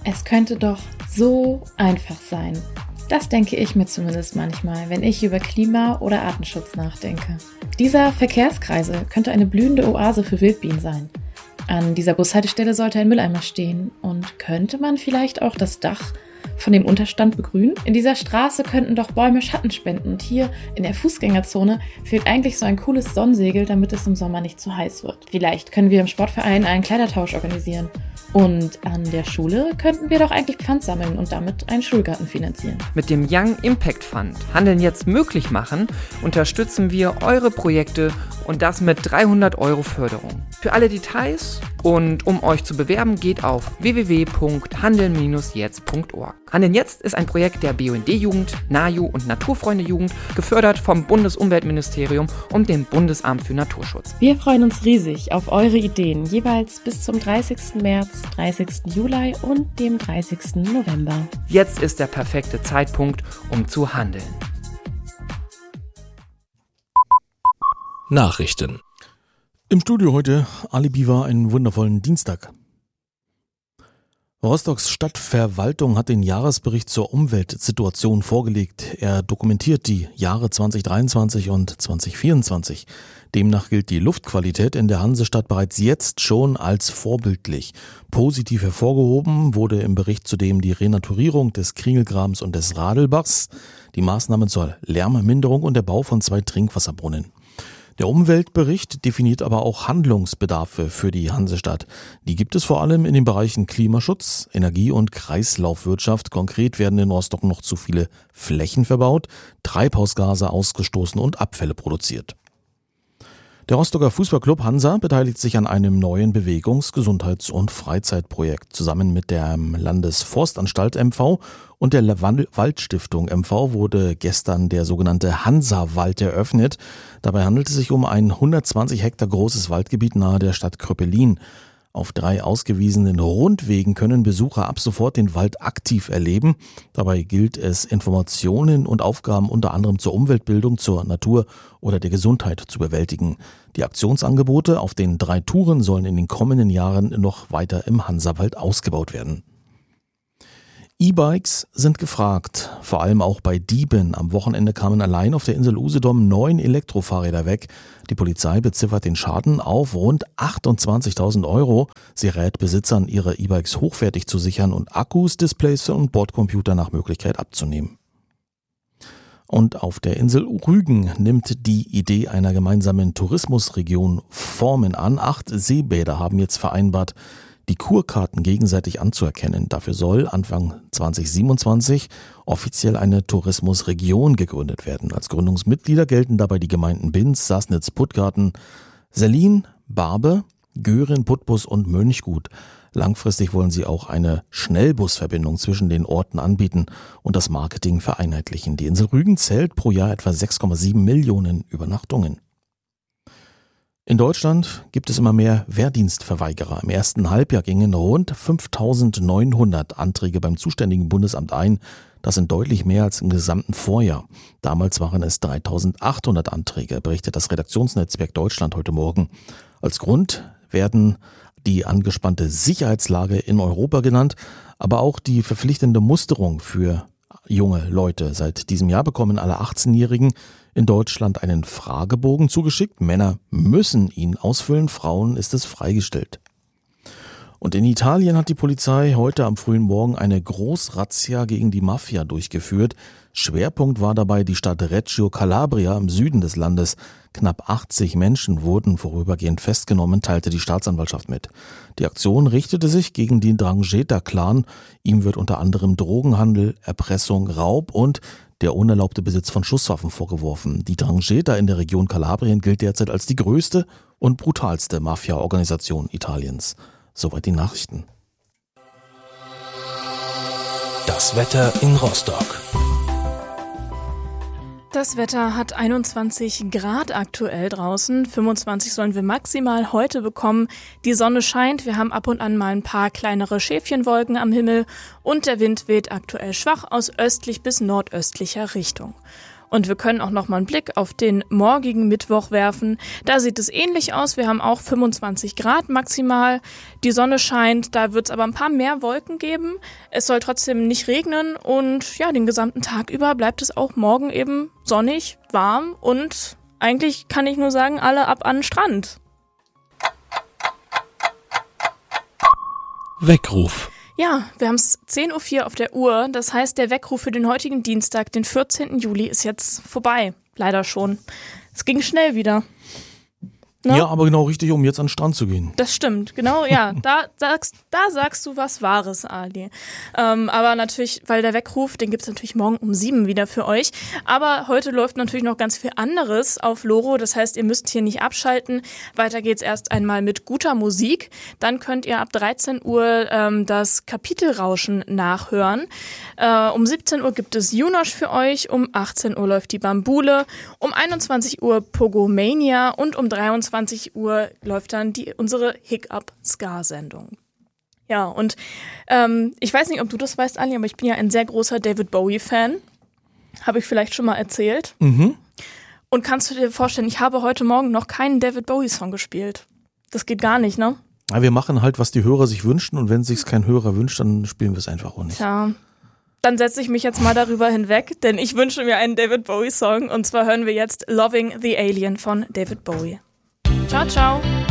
Es könnte doch so einfach sein. Das denke ich mir zumindest manchmal, wenn ich über Klima- oder Artenschutz nachdenke. Dieser Verkehrskreisel könnte eine blühende Oase für Wildbienen sein. An dieser Bushaltestelle sollte ein Mülleimer stehen und könnte man vielleicht auch das Dach von dem Unterstand begrünen? In dieser Straße könnten doch Bäume Schatten spenden und hier in der Fußgängerzone fehlt eigentlich so ein cooles Sonnensegel, damit es im Sommer nicht zu heiß wird. Vielleicht können wir im Sportverein einen Kleidertausch organisieren. Und an der Schule könnten wir doch eigentlich Pfand sammeln und damit einen Schulgarten finanzieren. Mit dem Young Impact Fund Handeln jetzt möglich machen, unterstützen wir eure Projekte und das mit 300 € Förderung. Für alle Details und um euch zu bewerben, geht auf www.handeln-jetzt.org. Handeln jetzt ist ein Projekt der BUND-Jugend, NAJU und Naturfreunde-Jugend, gefördert vom Bundesumweltministerium und dem Bundesamt für Naturschutz. Wir freuen uns riesig auf eure Ideen, jeweils bis zum 30. März, 30. Juli und dem 30. November. Jetzt ist der perfekte Zeitpunkt, um zu handeln. Nachrichten. Im Studio heute Ali Biwa, einen wundervollen Dienstag. Rostocks Stadtverwaltung hat den Jahresbericht zur Umweltsituation vorgelegt. Er dokumentiert die Jahre 2023 und 2024. Demnach gilt die Luftqualität in der Hansestadt bereits jetzt schon als vorbildlich. Positiv hervorgehoben wurde im Bericht zudem die Renaturierung des Kringelgrabens und des Radelbachs, die Maßnahmen zur Lärmminderung und der Bau von 2 Trinkwasserbrunnen. Der Umweltbericht definiert aber auch Handlungsbedarfe für die Hansestadt. Die gibt es vor allem in den Bereichen Klimaschutz, Energie- und Kreislaufwirtschaft. Konkret werden in Rostock noch zu viele Flächen verbaut, Treibhausgase ausgestoßen und Abfälle produziert. Der Rostocker Fußballclub Hansa beteiligt sich an einem neuen Bewegungs-, Gesundheits- und Freizeitprojekt. Zusammen mit der Landesforstanstalt MV und der Waldstiftung MV wurde gestern der sogenannte Hansa-Wald eröffnet. Dabei handelt es sich um ein 120 Hektar großes Waldgebiet nahe der Stadt Kröpelin. Auf 3 ausgewiesenen Rundwegen können Besucher ab sofort den Wald aktiv erleben. Dabei gilt es, Informationen und Aufgaben unter anderem zur Umweltbildung, zur Natur oder der Gesundheit zu bewältigen. Die Aktionsangebote auf den 3 Touren sollen in den kommenden Jahren noch weiter im Hansawald ausgebaut werden. E-Bikes sind gefragt, vor allem auch bei Dieben. Am Wochenende kamen allein auf der Insel Usedom 9 Elektrofahrräder weg. Die Polizei beziffert den Schaden auf rund 28.000 €. Sie rät Besitzern, ihre E-Bikes hochwertig zu sichern und Akkus, Displays und Bordcomputer nach Möglichkeit abzunehmen. Und auf der Insel Rügen nimmt die Idee einer gemeinsamen Tourismusregion Formen an. 8 Seebäder haben jetzt vereinbart, die Kurkarten gegenseitig anzuerkennen. Dafür soll Anfang 2027 offiziell eine Tourismusregion gegründet werden. Als Gründungsmitglieder gelten dabei die Gemeinden Binz, Sassnitz, Puttgarten, Sellin, Barbe, Göhren, Putbus und Mönchgut. Langfristig wollen sie auch eine Schnellbusverbindung zwischen den Orten anbieten und das Marketing vereinheitlichen. Die Insel Rügen zählt pro Jahr etwa 6,7 Millionen Übernachtungen. In Deutschland gibt es immer mehr Wehrdienstverweigerer. Im ersten Halbjahr gingen rund 5.900 Anträge beim zuständigen Bundesamt ein. Das sind deutlich mehr als im gesamten Vorjahr. Damals waren es 3.800 Anträge, berichtet das Redaktionsnetzwerk Deutschland heute Morgen. Als Grund werden die angespannte Sicherheitslage in Europa genannt, aber auch die verpflichtende Musterung für junge Leute. Seit diesem Jahr bekommen alle 18-Jährigen in Deutschland einen Fragebogen zugeschickt. Männer müssen ihn ausfüllen, Frauen ist es freigestellt. Und in Italien hat die Polizei heute am frühen Morgen eine Großrazzia gegen die Mafia durchgeführt. Schwerpunkt war dabei die Stadt Reggio Calabria im Süden des Landes. Knapp 80 Menschen wurden vorübergehend festgenommen, teilte die Staatsanwaltschaft mit. Die Aktion richtete sich gegen den 'Ndrangheta-Clan. Ihm wird unter anderem Drogenhandel, Erpressung, Raub und der unerlaubte Besitz von Schusswaffen vorgeworfen. Die 'Ndrangheta in der Region Kalabrien gilt derzeit als die größte und brutalste Mafia-Organisation Italiens. Soweit die Nachrichten. Das Wetter in Rostock. Das Wetter hat 21 Grad aktuell draußen, 25 sollen wir maximal heute bekommen. Die Sonne scheint, wir haben ab und an mal ein paar kleinere Schäfchenwolken am Himmel und der Wind weht aktuell schwach aus östlich bis nordöstlicher Richtung. Und wir können auch noch mal einen Blick auf den morgigen Mittwoch werfen. Da sieht es ähnlich aus. Wir haben auch 25 Grad maximal. Die Sonne scheint, da wird es aber ein paar mehr Wolken geben. Es soll trotzdem nicht regnen und ja, den gesamten Tag über bleibt es auch morgen eben sonnig, warm und eigentlich kann ich nur sagen, alle ab an den Strand. Weckruf. Ja, wir haben es 10:04 Uhr auf der Uhr. Das heißt, der Weckruf für den heutigen Dienstag, den 14. Juli, ist jetzt vorbei. Leider schon. Es ging schnell wieder. Ne? Ja, aber genau richtig, um jetzt an den Strand zu gehen. Das stimmt, genau, ja. Da sagst du was Wahres, Ali. Aber natürlich, weil der Weckruf, den gibt's natürlich morgen um 7 wieder für euch. Aber heute läuft natürlich noch ganz viel anderes auf Loro. Das heißt, ihr müsst hier nicht abschalten. Weiter geht's erst einmal mit guter Musik. Dann könnt ihr ab 13 Uhr das Kapitelrauschen nachhören. Um 17 Uhr gibt es Junosch für euch. Um 18 Uhr läuft die Bambule. Um 21 Uhr Pogomania. Und um 23 Uhr läuft dann unsere Hiccup-Ska-Sendung. Ja, und ich weiß nicht, ob du das weißt, Ali, aber ich bin ja ein sehr großer David Bowie-Fan. Habe ich vielleicht schon mal erzählt. Mhm. Und kannst du dir vorstellen, ich habe heute Morgen noch keinen David Bowie-Song gespielt. Das geht gar nicht, ne? Ja, wir machen halt, was die Hörer sich wünschen und wenn sich's kein Hörer wünscht, dann spielen wir es einfach auch nicht. Tja, dann setze ich mich jetzt mal darüber hinweg, denn ich wünsche mir einen David Bowie-Song und zwar hören wir jetzt Loving the Alien von David Bowie. Ciao, ciao.